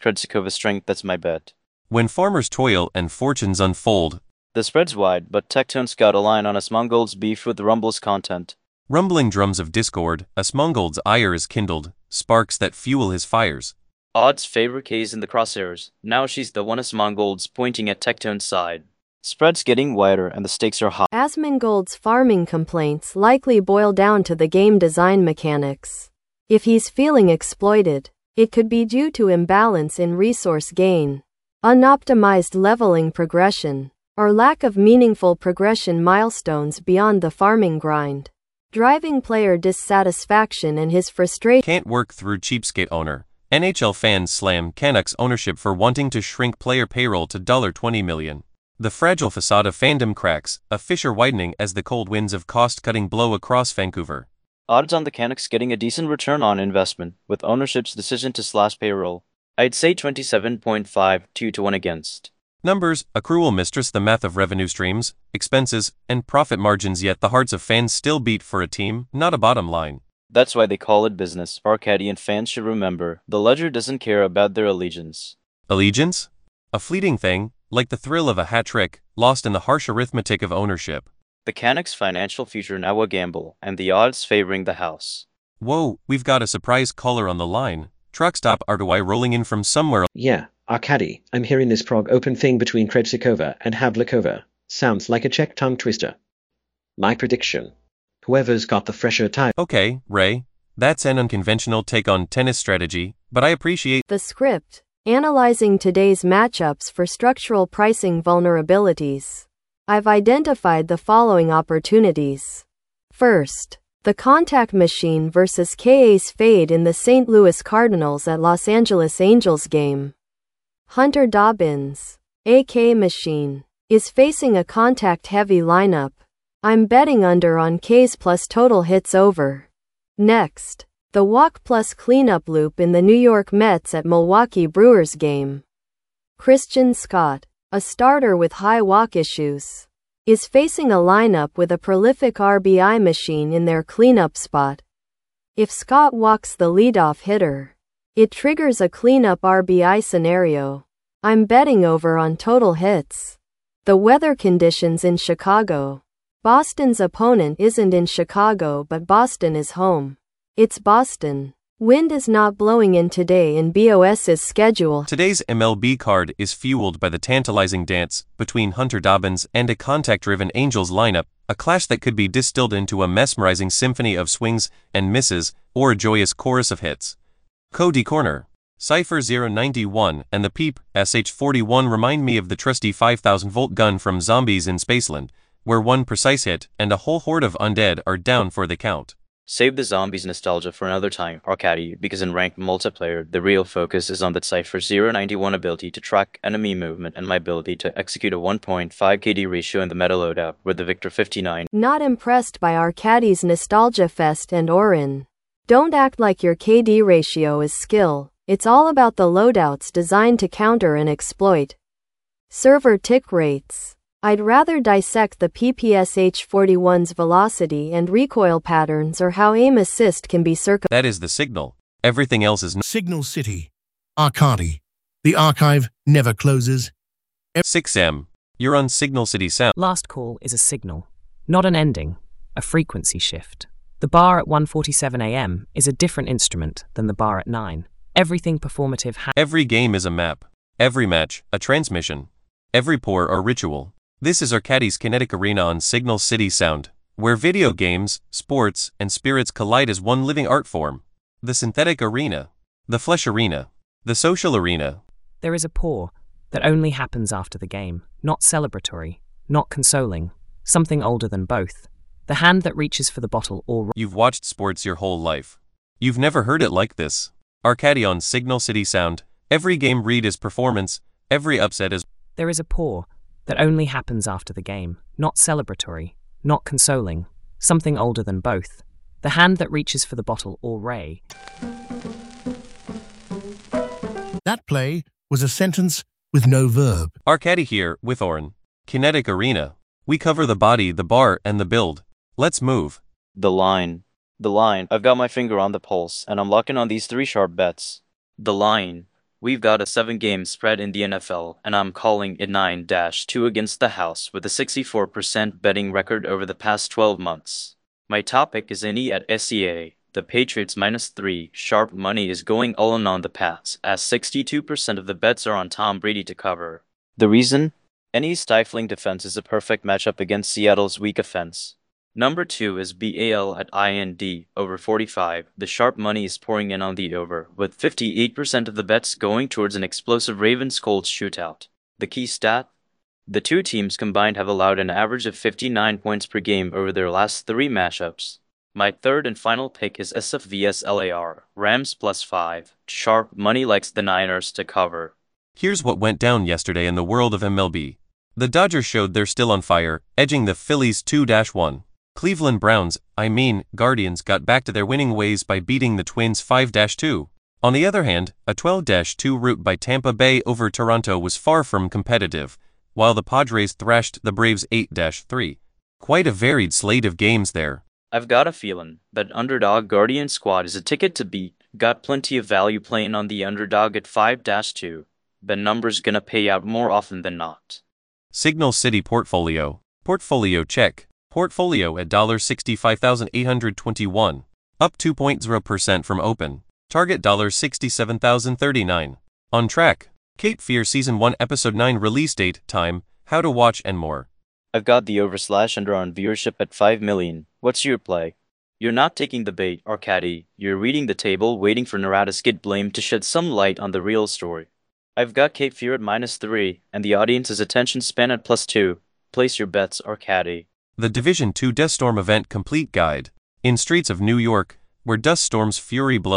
Krejcikova's strength, that's my bet. When farmers toil and fortunes unfold. The spread's wide, but Tectone's got a line on Asmongold's beef with Rumble's content. Rumbling drums of discord, Asmongold's ire is kindled, sparks that fuel his fires. Odds favor K's in the crosshairs. Now she's the one. Asmongold's pointing at Tectone's side. Spread's getting wider and the stakes are high. Asmongold's farming complaints likely boil down to the game design mechanics. If he's feeling exploited, it could be due to imbalance in resource gain, unoptimized leveling progression, or lack of meaningful progression milestones beyond the farming grind, driving player dissatisfaction and his frustration. Can't work through cheapskate owner. NHL fans slam Canucks ownership for wanting to shrink player payroll to $20 million. The fragile facade of fandom cracks, a fissure widening as the cold winds of cost-cutting blow across Vancouver. Odds on the Canucks getting a decent return on investment, with ownership's decision to slash payroll. I'd say 27.5, 2-1 against. Numbers, a cruel mistress, the math of revenue streams, expenses, and profit margins, yet the hearts of fans still beat for a team, not a bottom line. That's why they call it business. Arcadian fans should remember, the ledger doesn't care about their allegiance. Allegiance? A fleeting thing, like the thrill of a hat trick, lost in the harsh arithmetic of ownership. The Canucks' financial future now a gamble, and the odds favoring the house. Whoa, we've got a surprise caller on the line. Truck stop Artowai rolling in from somewhere. Yeah, Arkady, I'm hearing this prog open thing between Krejcikova and Havlikova. Sounds like a Czech tongue twister. My prediction. Whoever's got the fresher tire. Okay, Ray. That's an unconventional take on tennis strategy, but I appreciate the script, analyzing today's matchups for structural pricing vulnerabilities. I've identified the following opportunities. First, the contact machine versus K-Ace fade in the St. Louis Cardinals at Los Angeles Angels game. Hunter Dobbins, AK Machine, is facing a contact-heavy lineup. I'm betting under on K's plus total hits over. Next, the walk plus cleanup loop in the New York Mets at Milwaukee Brewers game. Christian Scott, a starter with high walk issues, is facing a lineup with a prolific RBI machine in their cleanup spot. If Scott walks the leadoff hitter, it triggers a cleanup RBI scenario. I'm betting over on total hits. The weather conditions in Chicago. Boston's opponent isn't in Chicago, but Boston is home. It's Boston. Wind is not blowing in today in BOS's schedule. Today's MLB card is fueled by the tantalizing dance between Hunter Dobbins and a contact-driven Angels lineup, a clash that could be distilled into a mesmerizing symphony of swings and misses, or a joyous chorus of hits. Cody Corner, Cypher 091, and the Peep SH41 remind me of the trusty 5,000-volt gun from Zombies in Spaceland, where one precise hit and a whole horde of undead are down for the count. Save the Zombies nostalgia for another time, Arkady, because in ranked multiplayer, the real focus is on that Cypher 091 ability to track enemy movement and my ability to execute a 1.5 KD ratio in the meta loadout with the Victor 59. Not impressed by Arkady's nostalgia fest and Orin. Don't act like your KD ratio is skill. It's all about the loadouts designed to counter and exploit server tick rates. I'd rather dissect the PPSH-41's velocity and recoil patterns or how aim assist can be That is the signal. Everything else is Signal City. Arkady. The archive never closes. 6M. You're on Signal City Sound. Last call is a signal, not an ending, a frequency shift. The bar at 1:47 a.m. is a different instrument than the bar at 9. Everything performative Every game is a map. Every match, a transmission. Every pour or ritual. This is Arkady's Kinetic Arena on Signal City Sound, where video games, sports, and spirits collide as one living art form. The synthetic arena. The flesh arena. The social arena. There is a pour that only happens after the game, not celebratory, not consoling, something older than both. The hand that reaches for the bottle or... You've watched sports your whole life. You've never heard it like this. Arkady on Signal City Sound. Every game read is performance, every upset is... There is a pour that only happens after the game, not celebratory, not consoling, something older than both. The hand that reaches for the bottle or ray. That play was a sentence with no verb. Arkady here, with Orin. Kinetic Arena. We cover the body, the bar, and the build. Let's move. The line. The line. I've got my finger on the pulse, and I'm locking on these 3 sharp bets. The line. We've got a 7-game spread in the NFL, and I'm calling it 9-2 against the house with a 64% betting record over the past 12 months. My topic is any at SEA. The Patriots -3 sharp money is going all in on the Pats, as 62% of the bets are on Tom Brady to cover. The reason? Any stifling defense is a perfect matchup against Seattle's weak offense. Number 2 is BAL at IND, over 45. The sharp money is pouring in on the over, with 58% of the bets going towards an explosive Ravens-Colts shootout. The key stat? The two teams combined have allowed an average of 59 points per game over their last 3 matchups. My third and final pick is SF vs LAR, Rams +5. Sharp money likes the Niners to cover. Here's what went down yesterday in the world of MLB. The Dodgers showed they're still on fire, edging the Phillies 2-1. Cleveland Browns, Guardians got back to their winning ways by beating the Twins 5-2. On the other hand, a 12-2 rout by Tampa Bay over Toronto was far from competitive, while the Padres thrashed the Braves 8-3. Quite a varied slate of games there. I've got a feeling that underdog Guardian squad is a ticket to beat. Got plenty of value playing on the underdog at 5-2. But numbers gonna pay out more often than not. Signal City Portfolio. Portfolio check. Portfolio at $65,821. Up 2.0% from open. Target $67,039. On track. Cape Fear Season 1 Episode 9 release date, time, how to watch and more. I've got the over/under on viewership at 5 million. What's your play? You're not taking the bait, Arcady. You're reading the table, waiting for Narada to get blamed to shed some light on the real story. I've got Cape Fear at -3, and the audience's attention span at +2. Place your bets, Arcady. The Division 2 Dust Storm Event Complete Guide. In streets of New York, where dust storms fury blows.